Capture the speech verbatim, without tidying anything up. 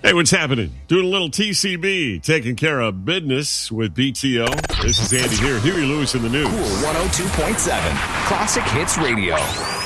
Hey, what's happening? Doing a little T C B, taking care of business with B T O. This is Andy here, Huey Lewis in the news. Cool one oh two point seven, Classic Hits Radio.